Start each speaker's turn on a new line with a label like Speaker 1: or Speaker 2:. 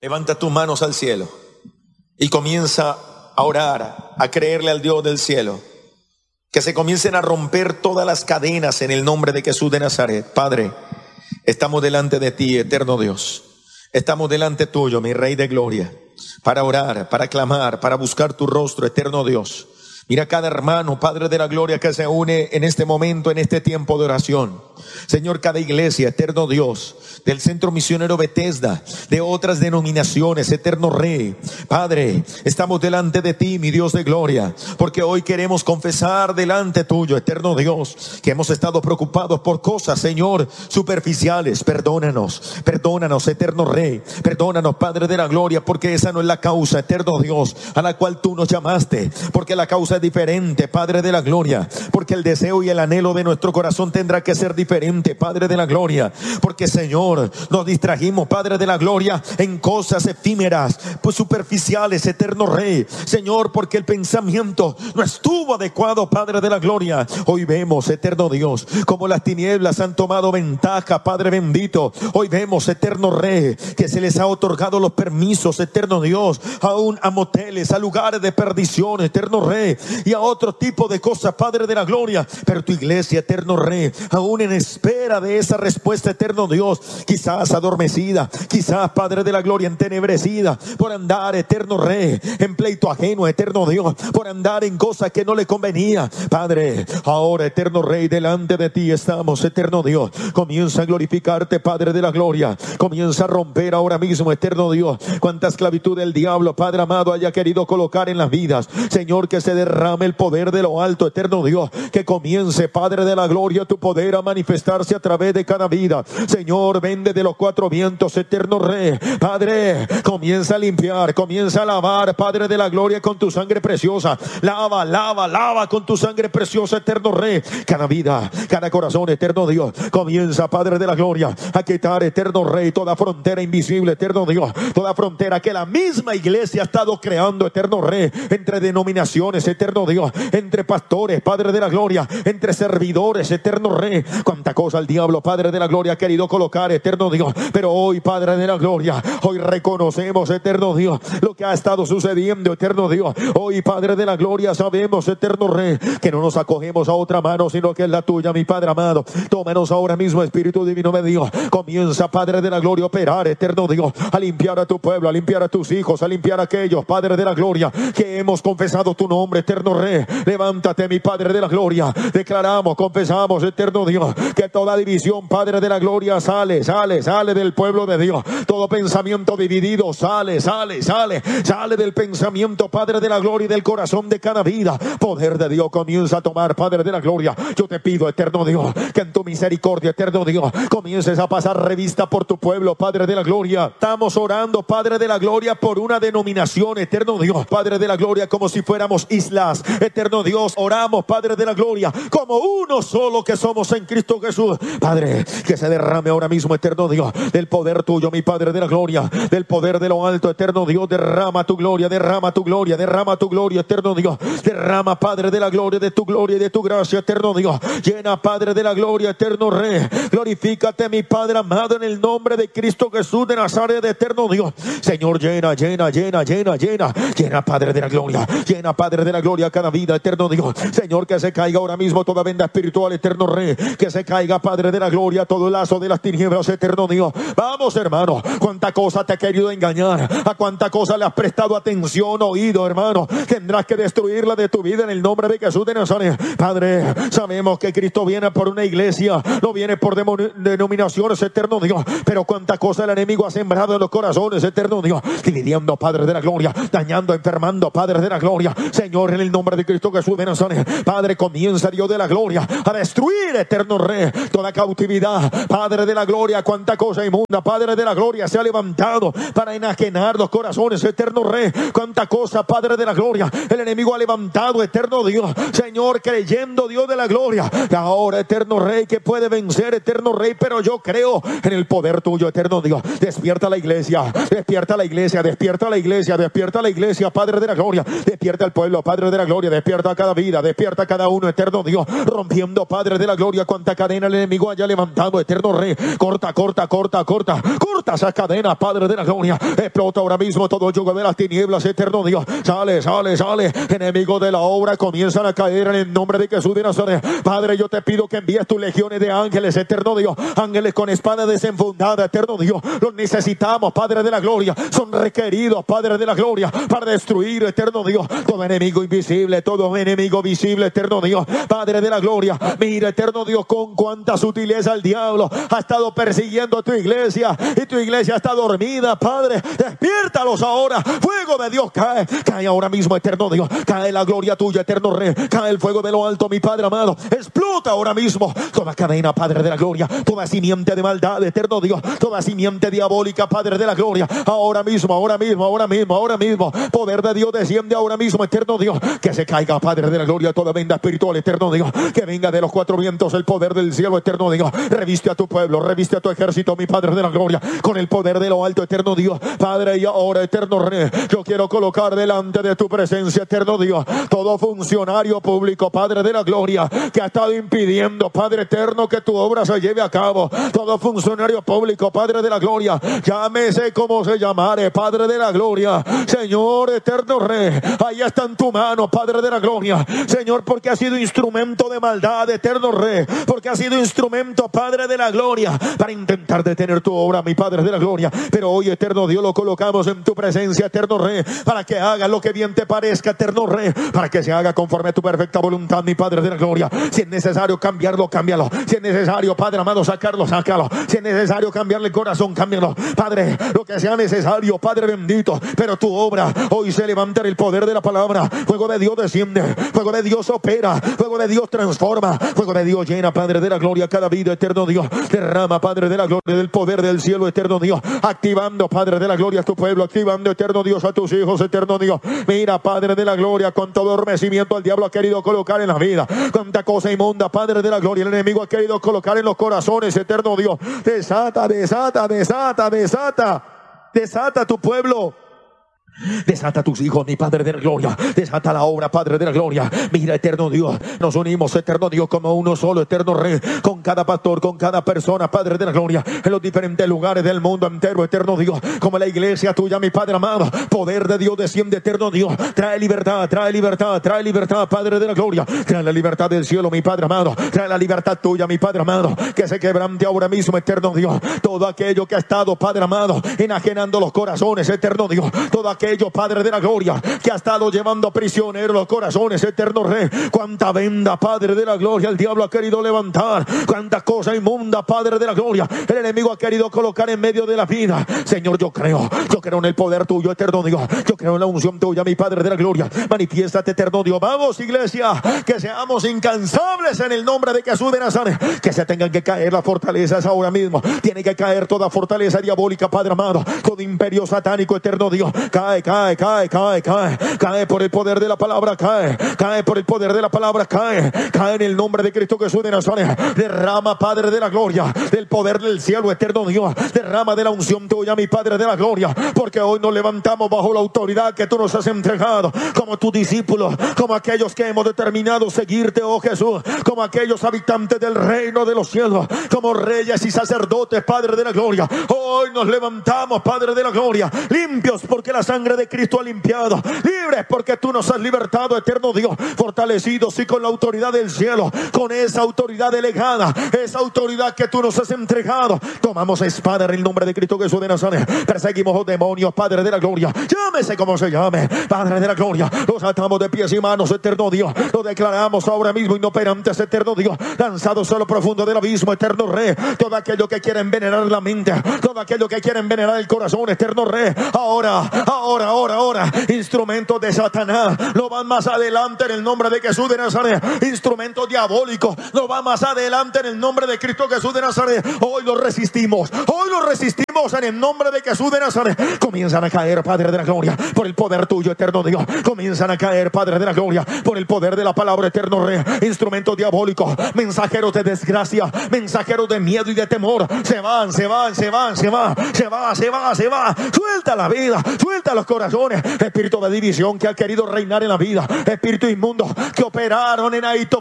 Speaker 1: Levanta tus manos al cielo y comienza a orar, a creerle al Dios del cielo. Que se comiencen a romper todas las cadenas en el nombre de Jesús de Nazaret. Padre, estamos delante de ti, eterno Dios. Estamos delante tuyo, mi Rey de Gloria, para orar, para clamar, para buscar tu rostro, eterno Dios. Mira cada hermano, Padre de la Gloria, que se une en este momento, en este tiempo de oración. Señor, cada iglesia, eterno Dios, del Centro Misionero Bethesda, de otras denominaciones, eterno Rey. Padre, estamos delante de ti, mi Dios de gloria, porque hoy queremos confesar delante tuyo, eterno Dios, que hemos estado preocupados por cosas, Señor, superficiales. Perdónanos, perdónanos, eterno Rey. Perdónanos, Padre de la Gloria, porque esa no es la causa, eterno Dios, a la cual tú nos llamaste. Porque la causa es diferente, Padre de la Gloria. Porque el deseo y el anhelo de nuestro corazón tendrá que ser diferente, Padre de la Gloria. Porque, Señor, nos distrajimos, Padre de la Gloria, en cosas efímeras, pues superficiales, eterno Rey. Señor, porque el pensamiento no estuvo adecuado, Padre de la Gloria. Hoy vemos, eterno Dios, como las tinieblas han tomado ventaja, Padre bendito. Hoy vemos, eterno Rey, que se les ha otorgado los permisos, eterno Dios, aún a moteles, a lugares de perdición, eterno Rey, y a otro tipo de cosas, Padre de la Gloria. Pero tu iglesia, eterno Rey, aún en espera de esa respuesta, eterno Dios, quizás adormecida, quizás, Padre de la Gloria, entenebrecida por andar, eterno Rey, en pleito ajeno, eterno Dios, por andar en cosas que no le convenía. Padre, ahora, eterno Rey, delante de ti estamos, eterno Dios. Comienza a glorificarte, Padre de la Gloria. Comienza a romper ahora mismo, eterno Dios, cuanta esclavitud del diablo, Padre amado, haya querido colocar en las vidas. Señor, que se derrame el poder de lo alto, eterno Dios. Que comience, Padre de la Gloria, tu poder a manifestarse a través de cada vida. Señor, vende de los cuatro vientos, eterno Rey. Padre, comienza a limpiar, comienza a lavar, Padre de la Gloria, con tu sangre preciosa. Lava, lava, lava con tu sangre preciosa, eterno Rey. Cada vida, cada corazón, eterno Dios. Comienza, Padre de la Gloria, a quitar, eterno Rey, toda frontera invisible, eterno Dios. Toda frontera que la misma iglesia ha estado creando, eterno Rey, entre denominaciones, eterno Dios, entre pastores, Padre de la Gloria, entre servidores, eterno Rey. Cuánta cosa el diablo, Padre de la Gloria, ha querido colocar, eterno Dios. Pero hoy, Padre de la Gloria, hoy reconocemos, eterno Dios, lo que ha estado sucediendo, eterno Dios. Hoy, Padre de la Gloria, sabemos, eterno Rey, que no nos acogemos a otra mano, sino que es la tuya, mi Padre amado. Tómanos ahora mismo, Espíritu Divino de Dios. Comienza, Padre de la Gloria, a operar, eterno Dios, a limpiar a tu pueblo, a limpiar a tus hijos, a limpiar a aquellos, Padre de la Gloria, que hemos confesado tu nombre, eterno Rey. Levántate, mi Padre de la Gloria. Declaramos, confesamos, eterno Dios, que toda división, Padre de la Gloria, sale del pueblo de Dios. Todo pensamiento dividido sale del pensamiento, Padre de la Gloria, y del corazón de cada vida. Poder de Dios comienza a tomar, Padre de la Gloria. Yo te pido, eterno Dios, que en tu misericordia, eterno Dios, comiences a pasar revista por tu pueblo, Padre de la Gloria. Estamos orando, Padre de la Gloria, por una denominación, eterno Dios, Padre de la Gloria, como si fuéramos islas, eterno Dios. Oramos, Padre de la Gloria, como uno solo que somos en Cristo Jesús. Padre, que se derrame ahora mismo, eterno Dios, del poder tuyo, mi Padre de la Gloria, del poder de lo alto, eterno Dios. Derrama tu gloria, derrama tu gloria, derrama tu gloria, eterno Dios. Derrama, Padre de la Gloria, de tu gloria y de tu gracia, eterno Dios. Llena, Padre de la Gloria, eterno Rey. Glorifícate, mi Padre amado, en el nombre de Cristo Jesús de Nazaret, eterno Dios. Señor, llena, Padre de la Gloria. Llena, Padre de la Gloria, cada vida, eterno Dios. Señor, que se caiga ahora mismo toda venda espiritual, eterno Rey. Que se caiga, Padre de la Gloria, todo el lazo de las tinieblas, eterno Dios. Vamos, hermano. Cuánta cosa te ha querido engañar. A cuánta cosa le has prestado atención, oído, hermano. Tendrás que destruirla de tu vida en el nombre de Jesús de Nazaret. Padre, sabemos que Cristo viene por una iglesia, no viene por denominaciones, eterno Dios. Pero cuánta cosa el enemigo ha sembrado en los corazones, eterno Dios. Dividiendo, Padre de la Gloria. Dañando, enfermando, Padre de la Gloria. Señor, en el nombre de Cristo Jesús de Nazaret. Padre, comienza, Dios de la Gloria, a destruir, eterno Rey, toda cautividad, Padre de la Gloria. Cuánta cosa inmunda, Padre de la Gloria, se ha levantado para enajenar los corazones, eterno Rey. Cuánta cosa, Padre de la Gloria, el enemigo ha levantado, eterno Dios. Señor, creyendo, Dios de la Gloria, ahora, eterno Rey, que puede vencer, eterno Rey. Pero yo creo en el poder tuyo, eterno Dios. Despierta la iglesia, despierta la iglesia, despierta la iglesia, despierta la iglesia, Padre de la Gloria. Despierta el pueblo, Padre Padre de la gloria, despierta cada vida, despierta cada uno, eterno Dios, rompiendo, Padre de la gloria, cuanta cadena el enemigo haya levantado, eterno Rey, corta esas cadenas, Padre de la gloria, explota ahora mismo todo yugo de las tinieblas, eterno Dios, sale, enemigo de la obra, comienzan a caer en el nombre de Jesús de Nazaret. Padre, yo te pido que envíes tus legiones de ángeles, eterno Dios, ángeles con espada desenfundada, eterno Dios, los necesitamos, Padre de la gloria, son requeridos, Padre de la gloria, para destruir, eterno Dios, todo enemigo invisible, todo enemigo visible, eterno Dios, Padre de la gloria. Mira, eterno Dios, con cuánta sutileza el diablo ha estado persiguiendo a tu iglesia, y tu iglesia está dormida, Padre, despiértalos ahora, fuego de Dios, cae ahora mismo, eterno Dios, cae la gloria tuya, eterno Rey, cae el fuego de lo alto, mi Padre amado, explota ahora mismo toda cadena, Padre de la gloria, toda simiente de maldad, eterno Dios, toda simiente diabólica, Padre de la gloria, ahora mismo, poder de Dios desciende ahora mismo, eterno Dios, que se caiga, Padre de la gloria, toda venda espiritual, eterno Dios, que venga de los cuatro vientos el poder del cielo, eterno Dios, reviste a tu pueblo, reviste a tu ejército, mi Padre de la gloria, con el poder de lo alto, eterno Dios, Padre, y ahora, eterno Rey, yo quiero colocar delante de tu presencia, eterno Dios, todo funcionario público, Padre de la gloria, que ha estado impidiendo, Padre eterno, que tu obra se lleve a cabo, todo funcionario público, Padre de la gloria, llámese como se llamare, Padre de la gloria, Señor eterno Rey, ahí está en tu mano, Padre de la gloria, Señor, porque ha sido instrumento de maldad, eterno Rey, porque ha sido instrumento, Padre de la gloria, para intentar detener tu obra, mi Padre de la gloria, pero hoy, eterno Dios, lo colocamos en tu presencia, eterno Rey, para que haga lo que bien te parezca, eterno Rey, para que se haga conforme a tu perfecta voluntad, mi Padre de la gloria. Si es necesario cambiarlo, cámbialo. Si es necesario, Padre amado, sacarlo, sácalo. Si es necesario cambiarle el corazón, cámbialo, Padre, lo que sea necesario, Padre bendito, pero tu obra hoy se levanta en el poder de la palabra. Fuego de Dios desciende, fuego de Dios opera, fuego de Dios transforma, fuego de Dios llena, Padre de la gloria, cada vida, eterno Dios, derrama, Padre de la gloria, del poder del cielo, eterno Dios, activando, Padre de la gloria, a tu pueblo, activando, eterno Dios, a tus hijos, eterno Dios. Mira, Padre de la gloria, con todo adormecimiento el diablo ha querido colocar en la vida, cuánta cosa inmunda, Padre de la gloria, el enemigo ha querido colocar en los corazones, eterno Dios, desata a tu pueblo. Desata a tus hijos, mi Padre de la gloria. Desata la obra, Padre de la gloria. Mira, eterno Dios, nos unimos, eterno Dios, como uno solo, eterno Rey, con cada pastor, con cada persona, Padre de la gloria, en los diferentes lugares del mundo entero, eterno Dios, como la iglesia tuya, mi Padre amado. Poder de Dios desciende, eterno Dios. Trae libertad, Padre de la gloria. Trae la libertad del cielo, mi Padre amado. Trae la libertad tuya, mi Padre amado. Que se quebrante ahora mismo, eterno Dios, todo aquello que ha estado, Padre amado, enajenando los corazones, eterno Dios, todo aquello, Padre de la gloria, que ha estado llevando prisioneros los corazones, eterno Rey. Cuánta venda, Padre de la gloria, el diablo ha querido levantar, cuánta cosa inmunda, Padre de la gloria, el enemigo ha querido colocar en medio de la vida. Señor, yo creo en el poder tuyo, eterno Dios, yo creo en la unción tuya, mi Padre de la gloria. Manifiéstate, eterno Dios. Vamos, iglesia, que seamos incansables en el nombre de Jesús de Nazaret. Que se tengan que caer las fortalezas ahora mismo. Tiene que caer toda fortaleza diabólica, Padre amado, todo imperio satánico, eterno Dios. Cae por el poder de la palabra, cae por el poder de la palabra, cae en el nombre de Cristo Jesús de Nazaret. Derrama, Padre de la gloria, del poder del cielo, eterno Dios. Derrama de la unción tuya, mi Padre de la gloria, porque hoy nos levantamos bajo la autoridad que tú nos has entregado, como tus discípulos, como aquellos que hemos determinado seguirte, oh Jesús, como aquellos habitantes del reino de los cielos, como reyes y sacerdotes, Padre de la gloria. Hoy nos levantamos, Padre de la gloria, limpios porque la sangre de Cristo ha limpiado, libres porque tú nos has libertado, eterno Dios, fortalecidos y con la autoridad del cielo, con esa autoridad delegada, esa autoridad que tú nos has entregado. Tomamos espada en el nombre de Cristo Jesús de Nazaret, perseguimos los demonios, Padre de la gloria, llámese como se llame, Padre de la gloria, los atamos de pies y manos, eterno Dios, los declaramos ahora mismo inoperantes, eterno Dios, lanzados a lo profundo del abismo, eterno Rey. Todo aquello que quiere envenenar la mente, todo aquello que quiere envenenar el corazón, eterno Rey, ahora, instrumentos de Satanás, no van más adelante en el nombre de Jesús de Nazaret. Instrumentos diabólicos, no van más adelante en el nombre de Cristo Jesús de Nazaret. Hoy lo resistimos. Hoy lo resistimos en el nombre de Jesús de Nazaret. Comienzan a caer, Padre de la gloria, por el poder tuyo, eterno Dios. Comienzan a caer, Padre de la gloria, por el poder de la palabra, eterno Rey. Instrumentos diabólicos, mensajeros de desgracia, mensajeros de miedo y de temor. Se van. Suelta la vida, suelta los corazones. Espíritu de división que ha querido reinar en la vida, espíritu inmundo que operaron en Aito